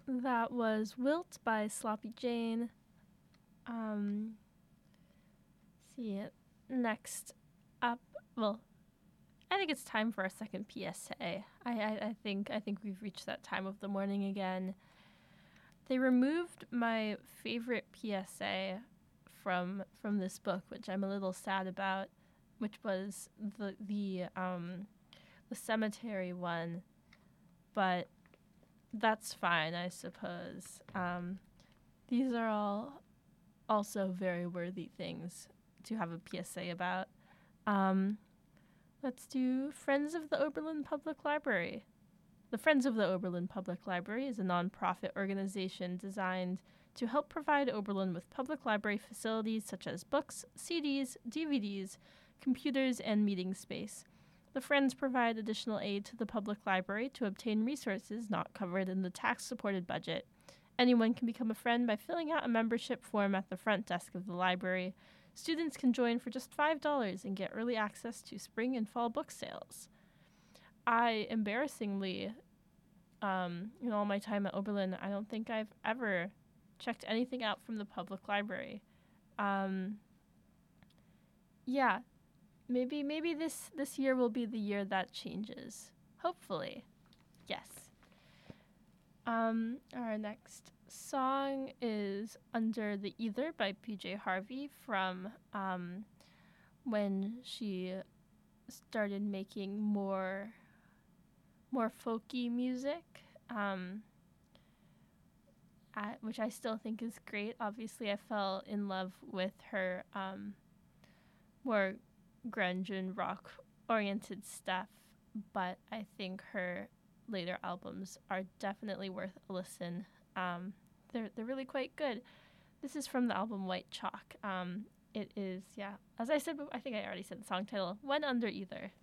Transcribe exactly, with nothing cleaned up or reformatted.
That was Wilt by Sloppy Jane. Um, see it next up. Well, I think it's time for our second P S A. I, I, I think I think we've reached that time of the morning again. They removed my favorite P S A from from this book, which I'm a little sad about, which was the the um the cemetery one, but that's fine, I suppose. Um, these are all also very worthy things to have a P S A about. Um, let's do Friends of the Oberlin Public Library. The Friends of the Oberlin Public Library is a nonprofit organization designed to help provide Oberlin with public library facilities such as books, C Ds, D V Ds, computers, and meeting space. The Friends provide additional aid to the public library to obtain resources not covered in the tax-supported budget. Anyone can become a friend by filling out a membership form at the front desk of the library. Students can join for just five dollars and get early access to spring and fall book sales. I embarrassingly, um, in all my time at Oberlin, I don't think I've ever checked anything out from the public library. Um, yeah, maybe maybe this this year will be the year that changes. Hopefully, yes. Um, our next song is "Under the Ether" by P J Harvey from um, when she started making more more folky music, um, at, which I still think is great. Obviously, I fell in love with her um, more grunge and rock oriented stuff, but I think her later albums are definitely worth a listen. Um, they're they're really quite good. This is from the album White Chalk. Um, it is, yeah, as I said, I think I already said the song title, "When Under Ether."